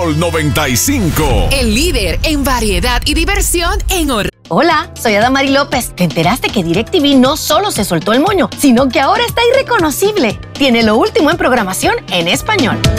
Sol 95. El líder en variedad y diversión en Orlando. Hola, soy Adamari López. ¿Te enteraste que DirecTV no solo se soltó el moño, sino que ahora está irreconocible? Tiene lo último en programación en español.